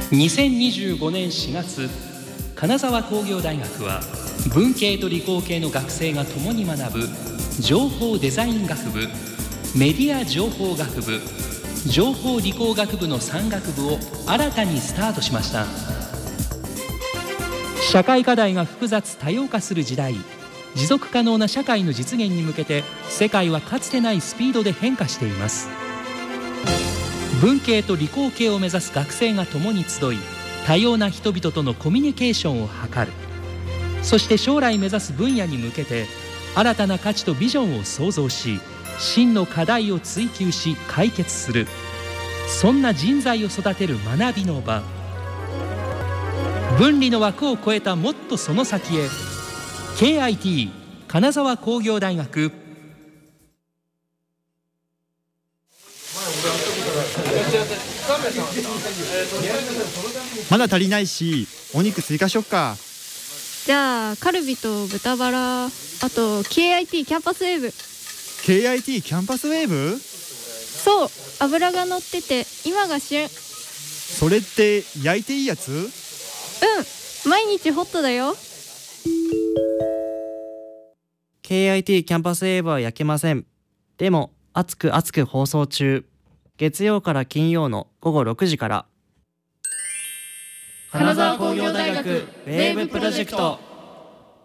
2025年4月、金沢工業大学は文系と理工系の学生が共に学ぶ情報デザイン学部、メディア情報学部、情報理工学部の3学部を新たにスタートしました。社会課題が複雑多様化する時代、持続可能な社会の実現に向けて世界はかつてないスピードで変化しています。文系と理工系を目指す学生が共に集い、多様な人々とのコミュニケーションを図る。そして将来目指す分野に向けて新たな価値とビジョンを創造し、真の課題を追求し解決する、そんな人材を育てる学びの場。分離の枠を超えたもっとその先へ。 KIT 金沢工業大学。 まだ足りないし、お肉追加しよっか。 じゃあカルビと豚バラ、あと KIT キャンパスウェーブ。 KIT キャンパスウェーブ？ そう、脂が乗ってて今が旬。 それって焼いていいやつ？ うん、毎日ホットだよ。 KIT キャンパスウェーブは焼けません。でも熱く熱く放送中。月曜から金曜の午後6時から。 金沢工業大学ウェーブプロジェクト。